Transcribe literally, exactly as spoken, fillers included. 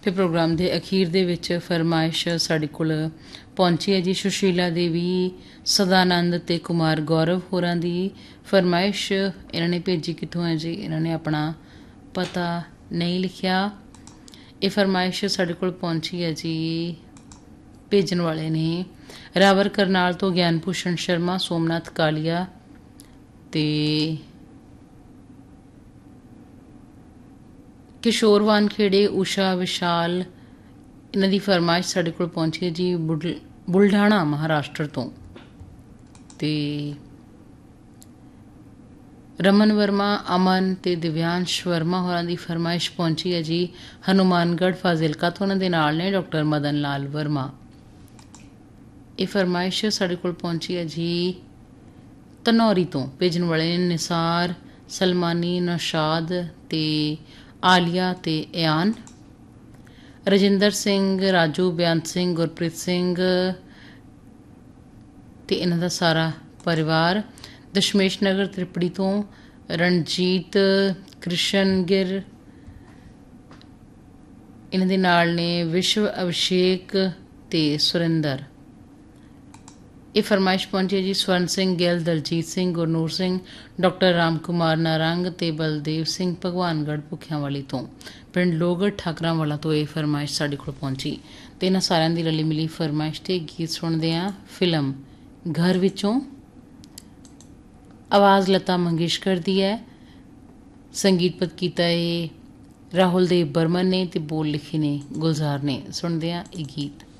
फिर प्रोग्राम के अखीर दे विच फरमाइश साढ़े कोल पहुंची है जी सुशीला देवी सदानंद ते कुमार गौरव होरां दी फरमाइश इन्होंने भेजी कित्थों है जी इन्होंने अपना पता नहीं लिखिया। ये फरमाइश साढ़े कोल पहुंची है जी भेजन वाले ने रावर करनाल तो ज्ञान भूषण शर्मा सोमनाथ कालिया ते किशोर वानखेड़े उषा विशाल इन्हां दी फरमाइश साढ़े कोल पहुंची है जी बुल बुलढाणा महाराष्ट्र तो ते रमन वर्मा अमन ते दिव्यांश वर्मा होरां दी फरमाइश पहुंची है जी हनुमानगढ़ फाजिलका तो उन्हां दे नाल ने डॉक्टर मदन लाल वर्मा। ये फरमाइश साढ़े कोल पहुंची है जी धनौरी तो भेजन वाले ने निसार सलमानी नौशाद ते आलिया ते एयान रजिंदर सिंह राजू बेअंत सिंह गुरप्रीत सिंह ते इन्हां दा सारा परिवार दशमेश नगर त्रिपड़ी तो रणजीत कृष्ण गिर इन्हां दे नाल ने विश्व अभिषेक ते सुरिंदर। ये फरमाइश पहुंची है जी स्वर्ण सिंह गिल दलजीत सिंह गुरनूर सिंह डॉक्टर राम कुमार नारंग ते बलदेव सिंह भगवानगढ़ भुखियां वाली तो पिंड लोगड़ ठाकरां वाला तो ये फरमाइश साढ़े कोल पहुंची ते इन्हां सारियां दी रली मिली फरमाइश ते गीत सुनदे आं फिल्म घर विचों। आवाज़ लता मंगेशकर दी है संगीतपद कीता है राहुल देव बर्मन ने ते बोल लिखे ने गुलजार ने। सुनदे आं ये गीत।